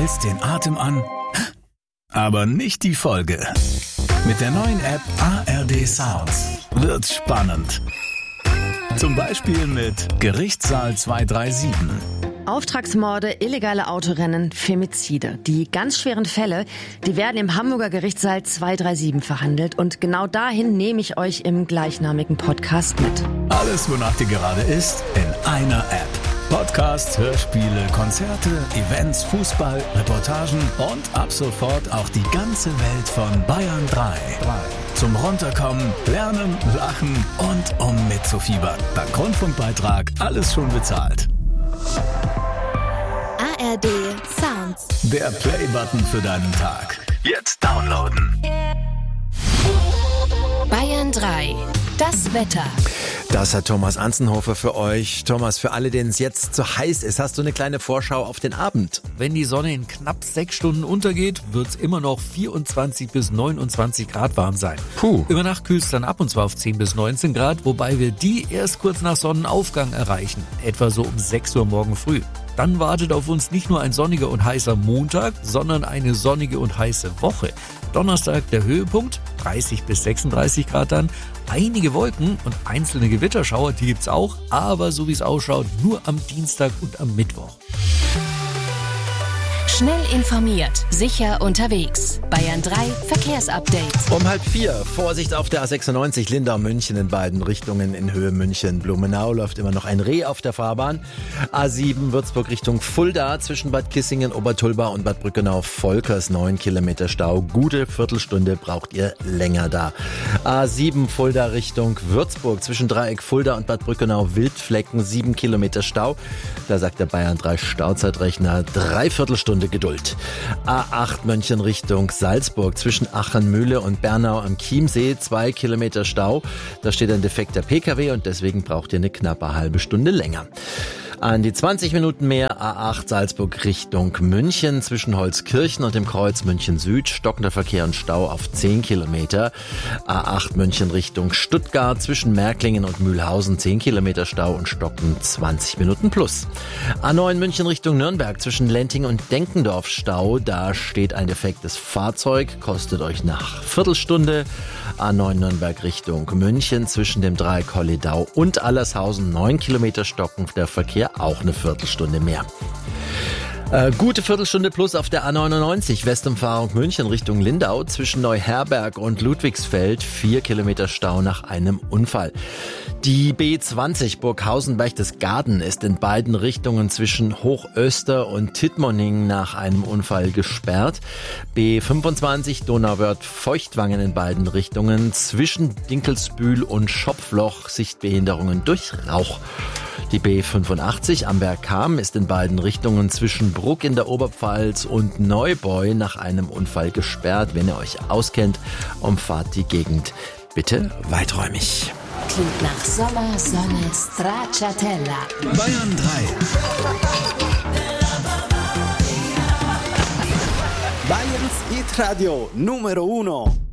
hältst den Atem an, aber nicht die Folge. Mit der neuen App ARD Sounds wird's spannend. Zum Beispiel mit Gerichtssaal 237. Auftragsmorde, illegale Autorennen, Femizide. Die ganz schweren Fälle, die werden im Hamburger Gerichtssaal 237 verhandelt. Und genau dahin nehme ich euch im gleichnamigen Podcast mit. Alles, wonach dir gerade ist, in einer App. Podcasts, Hörspiele, Konzerte, Events, Fußball, Reportagen und ab sofort auch die ganze Welt von Bayern 3. Zum Runterkommen, Lernen, Lachen und um mitzufiebern. Dank Rundfunkbeitrag alles schon bezahlt. ARD Sounds. Der Play-Button für deinen Tag. Jetzt downloaden. Bayern 3. Das Wetter. Das hat Thomas Anzenhofer für euch. Thomas, für alle, denen es jetzt zu heiß ist, hast du eine kleine Vorschau auf den Abend. Wenn die Sonne in knapp 6 Stunden untergeht, wird es immer noch 24 bis 29 Grad warm sein. Puh. Über Nacht kühlt es dann ab und zwar auf 10 bis 19 Grad, wobei wir die erst kurz nach Sonnenaufgang erreichen. Etwa so um 6 Uhr morgen früh. Dann wartet auf uns nicht nur ein sonniger und heißer Montag, sondern eine sonnige und heiße Woche. Donnerstag der Höhepunkt, 30 bis 36 Grad dann. Einige Wolken und einzelne Gewitterschauer, die gibt's auch, aber so wie es ausschaut, nur am Dienstag und am Mittwoch. Schnell informiert, sicher unterwegs. Bayern 3 Verkehrsupdate. Um 3:30, Vorsicht auf der A96 Lindau-München in beiden Richtungen in Höhe München-Blumenau läuft immer noch ein Reh auf der Fahrbahn. A7 Würzburg Richtung Fulda zwischen Bad Kissingen, Obertulba und Bad Brückenau-Volkers 9 Kilometer Stau. Gute Viertelstunde braucht ihr länger da. A7 Fulda Richtung Würzburg zwischen Dreieck Fulda und Bad Brückenau-Wildflecken 7 Kilometer Stau. Da sagt der Bayern 3 Stauzeitrechner 3/4 Stunde Geduld. A8 München Richtung Salzburg zwischen Achenmühle und Bernau am Chiemsee 2 Kilometer Stau. Da steht ein defekter PKW und deswegen braucht ihr eine knappe halbe Stunde länger. An die 20 Minuten mehr A8 Salzburg Richtung München zwischen Holzkirchen und dem Kreuz München Süd. Stockender Verkehr und Stau auf 10 Kilometer. A8 München Richtung Stuttgart zwischen Märklingen und Mühlhausen 10 Kilometer Stau und Stocken 20 Minuten plus. A9 München Richtung Nürnberg zwischen Lenting und Denkendorf Stau. Da steht ein defektes Fahrzeug, kostet euch nach Viertelstunde. A9 Nürnberg Richtung München zwischen dem Dreieck Holledau und Allershausen 9 Kilometer stockender Verkehr. Auch eine Viertelstunde mehr. Gute Viertelstunde plus auf der A99 Westumfahrung München Richtung Lindau zwischen Neuherberg und Ludwigsfeld 4 Kilometer Stau nach einem Unfall. Die B20 Burghausen-Berchtesgaden ist in beiden Richtungen zwischen Hochöster und Tittmoning nach einem Unfall gesperrt. B25 Donauwörth-Feuchtwangen in beiden Richtungen zwischen Dinkelsbühl und Schopfloch Sichtbehinderungen durch Rauch. Die B85 Amberg-Kam ist in beiden Richtungen zwischen Bruck in der Oberpfalz und Neubeu nach einem Unfall gesperrt. Wenn ihr euch auskennt, umfahrt die Gegend bitte weiträumig. Klingt nach Sommer, Sonne, Stracciatella. Bayern 3. Bayerns Hit Radio Numero 1.